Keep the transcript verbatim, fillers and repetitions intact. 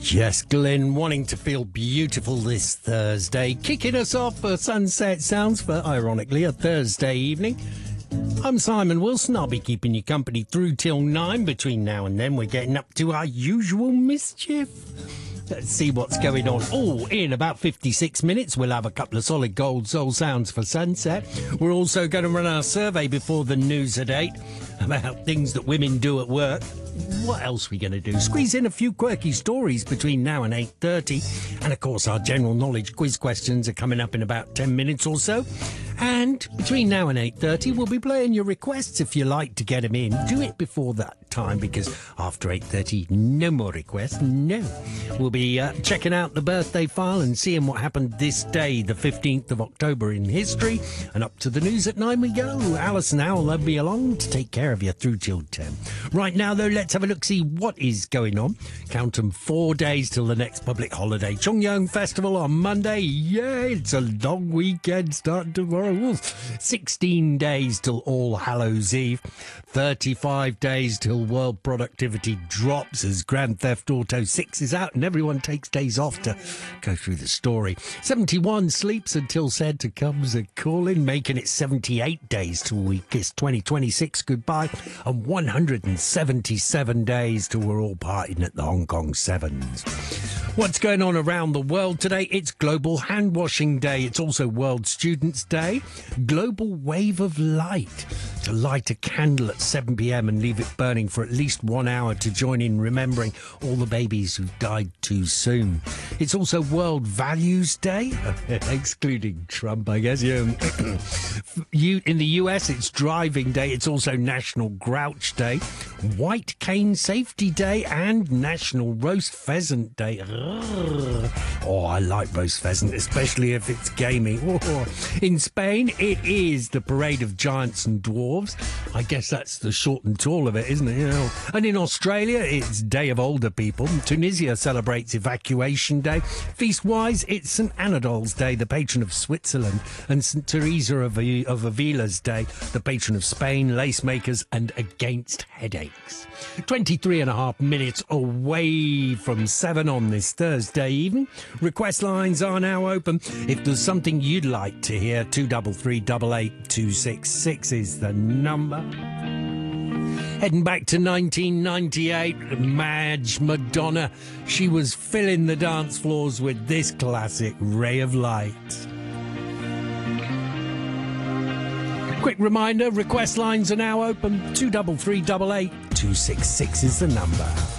Yes, Glenn, wanting to feel beautiful this Thursday. Kicking us off for Sunset Sounds for, ironically, a Thursday evening. I'm Simon Wilson. I'll be keeping you company through till nine. Between now and then, we're getting up to our usual mischief. Let's see what's going on. Oh, in about fifty-six minutes, we'll have a couple of solid gold soul sounds for sunset. We're also going to run our survey before the news at eight about things that women do at work. What else are we going to do? Squeeze in a few quirky stories between now and eight thirty. And, of course, our general knowledge quiz questions are coming up in about ten minutes or so. And between now and eight thirty, we'll be playing your requests if you like to get them in. Do it before that time, because after eight thirty, no more requests, no. We'll be uh, checking out the birthday file and seeing what happened this day, the fifteenth of October in history. And up to the news at nine we go. Alison Owl will be along to take care of you through till ten. Right now, though, let's have a look, see what is going on. Count them four days till the next public holiday. Chongyang Festival on Monday. Yay, it's a long weekend starting tomorrow. Oof. sixteen days till All Hallows Eve. thirty-five days till World Productivity drops as Grand Theft Auto six is out and everyone takes days off to go through the story. seventy-one sleeps until Santa comes a calling, making it seventy-eight days till we kiss twenty twenty-six goodbye, and one hundred seventy-seven days till we're all partying at the Hong Kong Sevens. What's going on around the world today? It's Global Hand Washing Day. It's also World Students' Day. Global Wave of Light. To light a candle at seven p.m. and leave it burning for at least one hour to join in remembering all the babies who died too soon. It's also World Values Day, excluding Trump, I guess. Yeah. You, in the U S, it's Driving Day. It's also National Grouch Day, White Cane Safety Day, and National Roast Pheasant Day. Oh, I like roast pheasant, especially if it's gamey. Oh. In Spain, it is the Parade of Giants and Dwarves. I guess that's the short and tall of it, isn't it? You know? And in Australia, it's Day of Older People. Tunisia celebrates Evacuation Day. Feast-wise, it's Saint Anadol's Day, the patron of Switzerland, and Saint Teresa of, of Avila's Day, the patron of Spain, lace makers, and against headaches. twenty-three and a half minutes away from seven on this Thursday evening. Request lines are now open. If there's something you'd like to hear, two three three eight eight two six six is the number. Heading back to nineteen ninety-eight, Madge Madonna. She was filling the dance floors with this classic, Ray of Light. Quick reminder, request lines are now open. two three three eight eight two six six is the number.